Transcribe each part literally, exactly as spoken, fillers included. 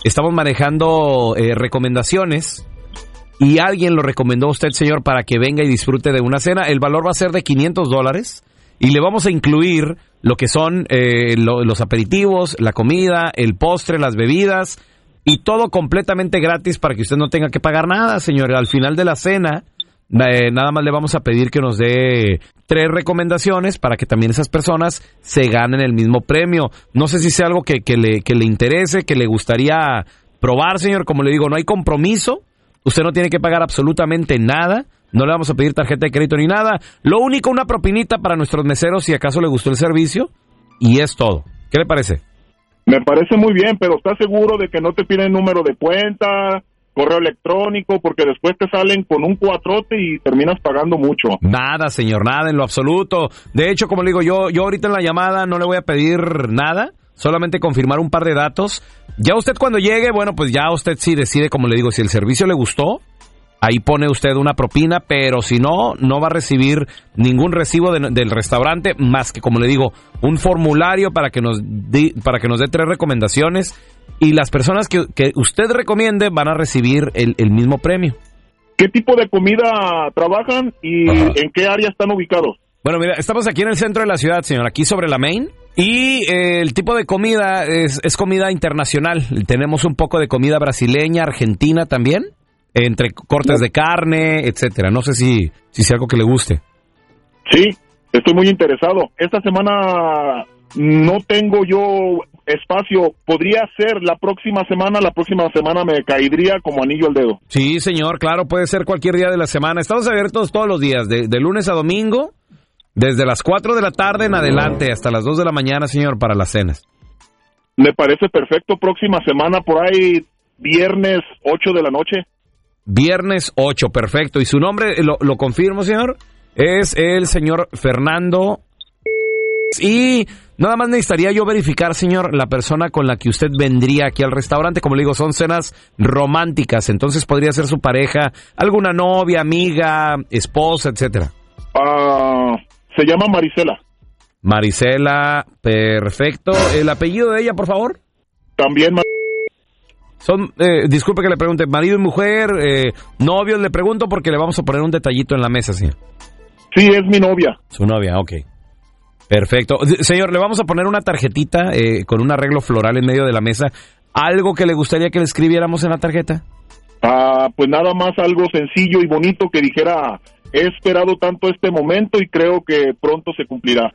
estamos manejando eh, recomendaciones y alguien lo recomendó a usted, señor, para que venga y disfrute de una cena. El valor va a ser de quinientos dólares y le vamos a incluir lo que son eh, lo, los aperitivos, la comida, el postre, las bebidas y todo completamente gratis para que usted no tenga que pagar nada, señor. Al final de la cena, eh, nada más le vamos a pedir que nos dé tres recomendaciones para que también esas personas se ganen el mismo premio. No sé si sea algo que, que, le, que le interese, que le gustaría probar, señor. Como le digo, no hay compromiso. Usted no tiene que pagar absolutamente nada. No le vamos a pedir tarjeta de crédito ni nada. Lo único, una propinita para nuestros meseros si acaso le gustó el servicio. Y es todo. ¿Qué le parece? Me parece muy bien, pero ¿estás seguro de que no te piden número de cuenta, correo electrónico? Porque después te salen con un cuatrote y terminas pagando mucho. Nada, señor, nada en lo absoluto. De hecho, como le digo, yo, yo ahorita en la llamada no le voy a pedir nada. Solamente confirmar un par de datos. Ya usted cuando llegue, bueno, pues ya usted sí decide, como le digo, si el servicio le gustó, ahí pone usted una propina, pero si no, no va a recibir ningún recibo de, del restaurante, más que, como le digo, un formulario para que nos di, para que nos dé tres recomendaciones, y las personas que, que usted recomiende van a recibir el, el mismo premio. ¿Qué tipo de comida trabajan y Ajá. en qué área están ubicados? Bueno, mira, estamos aquí en el centro de la ciudad, señor, aquí sobre la Main. Y eh, el tipo de comida es, es comida internacional. Tenemos un poco de comida brasileña, argentina también, entre cortes de carne, etcétera. No sé si, si es algo que le guste. Sí, estoy muy interesado. Esta semana no tengo yo espacio. Podría ser la próxima semana. La próxima semana me caería como anillo al dedo. Sí, señor, claro, puede ser cualquier día de la semana. Estamos abiertos todos los días, de, de lunes a domingo. Desde las cuatro de la tarde en adelante hasta las dos de la mañana, señor, para las cenas. Me parece perfecto. Próxima semana, por ahí, viernes ocho de la noche. Viernes ocho, perfecto. ¿Y su nombre, lo, lo confirmo, señor? Es el señor Fernando. Y nada más necesitaría yo verificar, señor, la persona con la que usted vendría aquí al restaurante. Como le digo, son cenas románticas. Entonces podría ser su pareja, alguna novia, amiga, esposa, etcétera. Ah... Uh... Se llama Marisela. Marisela, perfecto. ¿El apellido de ella, por favor? También. Mar- Son, eh, disculpe que le pregunte, marido y mujer, eh, novios, le pregunto porque le vamos a poner un detallito en la mesa, señor. Sí, es mi novia. Su novia, ok. Perfecto. Señor, le vamos a poner una tarjetita eh, con un arreglo floral en medio de la mesa. ¿Algo que le gustaría que le escribiéramos en la tarjeta? Ah, pues nada más algo sencillo y bonito que dijera... He esperado tanto este momento y creo que pronto se cumplirá.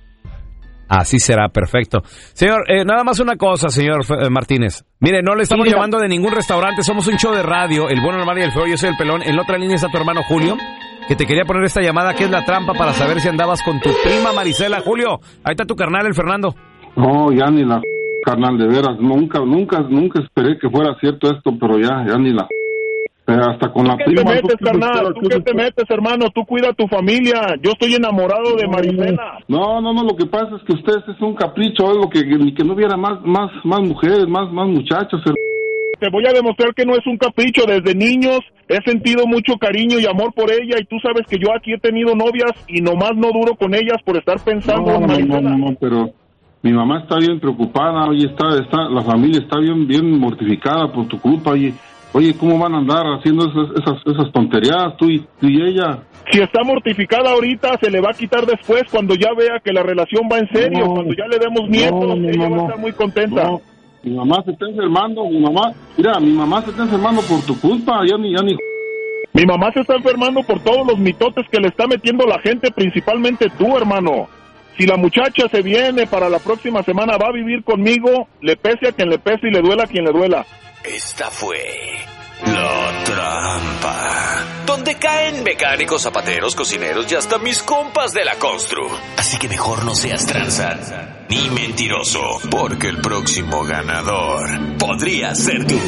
Así será, perfecto. Señor, eh, nada más una cosa, señor F- Martínez. Mire, no le estamos sí, llamando de ningún restaurante, somos un show de radio, El Bueno, el Mal y el Feo, yo soy el Pelón. En la otra línea está tu hermano Julio, que te quería poner esta llamada, que es la trampa para saber si andabas con tu prima Marisela. Julio, ahí está tu carnal, el Fernando. No, ya ni la carnal, de veras, nunca, nunca, nunca esperé que fuera cierto esto, pero ya, ya ni la... Pero hasta con la ¿Tú prima... ¿Qué te metes, carnal? ¿Tú qué te metes, hermano? Tú cuida a tu familia. Yo estoy enamorado de Marisela. No, no, no, lo que pasa es que ustedes es un capricho, algo que ni que no hubiera más más más mujeres, más más muchachos. Te voy a demostrar que no es un capricho. Desde niños he sentido mucho cariño y amor por ella, y tú sabes que yo aquí he tenido novias y nomás no duro con ellas por estar pensando no, en Marisela. No, no, no, pero mi mamá está bien preocupada, oye, está, está, la familia está bien, bien mortificada por tu culpa, oye. Oye, ¿cómo van a andar haciendo esas esas, esas tonterías tú y, tú y ella? Si está mortificada ahorita, se le va a quitar después cuando ya vea que la relación va en serio, no, cuando ya le demos nietos, no, no, ella no, va a estar muy contenta. No, mi mamá se está enfermando, mi mamá, mira, mi mamá se está enfermando por tu culpa, ya ni, ya ni... Mi mamá se está enfermando por todos los mitotes que le está metiendo la gente, principalmente tú, hermano. Si la muchacha se viene para la próxima semana, va a vivir conmigo, le pese a quien le pese y le duela a quien le duela. Esta fue La Trampa, donde caen mecánicos, zapateros, cocineros y hasta mis compas de la constru. Así que mejor no seas tranza ni mentiroso, porque el próximo ganador podría ser tú.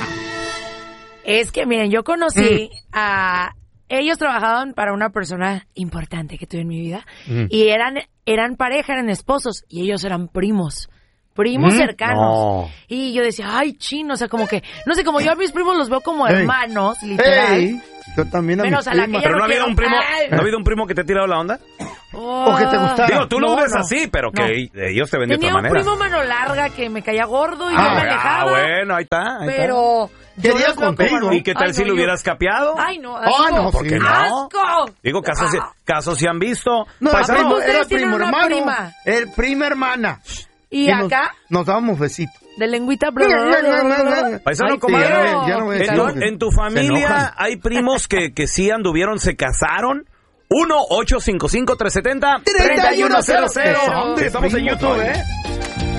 Es que miren, yo conocí a... Ellos trabajaban para una persona importante que tuve en mi vida, mm. y eran eran pareja, eran esposos, y ellos eran primos. Primos ¿Mm? cercanos. No. Y yo decía, ay, chino, o sea, como que, no sé, como yo a mis primos los veo como hey. hermanos, literal. Hey. Yo también a Menos mis a la primas. que Pero no ha habido un primo, Ay. ¿no ha habido un primo que te ha tirado la onda? Oh. O que te gustara. Digo, tú lo No, ves no. así, pero que No. ellos te ven de Tenía otra un manera. primo mano larga que me caía gordo y Ah, yo me Ah, alejaba. bueno, ahí está. Ahí Pero... yo Quería los veo como contigo. hermanos. ¿Y qué tal Ay, si no, lo yo- hubieras capeado? Ay, no, asco. Ah, no, ¿Por qué sí. no? ¡Asco! Digo, casos, Ah. casos se han visto. No, Paisano, era primo, ustedes era tienen primo una hermano. prima. El prima hermana. Y Que nos- acá, Nos, dábamos besitos. de lengüita... bla, bla, bla, bla, bla, bla. Paisano, Ay, comadre, ya no- ya no voy a en, decir tu, porque en tu se familia enojan. hay primos que, que sí anduvieron, se casaron. uno ocho cinco cinco tres siete cero, tres uno cero cero. Son de Estamos en primos, YouTube, oye. ¿eh?